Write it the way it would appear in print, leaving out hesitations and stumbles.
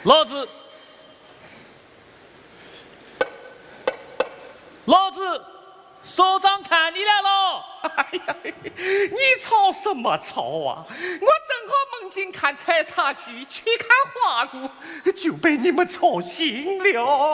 老子首长看你来了。 哎呀，你吵什么吵啊？我正好门前看采茶戏，去看花鼓，就被你们吵醒了。